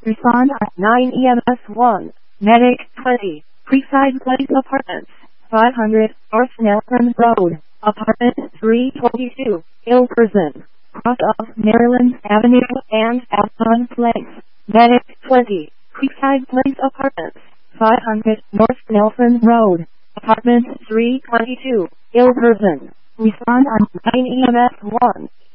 Respond on 9 EMS 1. Medic 20. Creekside Place Apartments. 500 North Nelson Road. Apartment 322. Ill person. Cross of Maryland Avenue and Avon Place. Medic 20. Creekside Place Apartments. 500 North Nelson Road. Apartment 322. Ill person. Respond on 9 EMS 1.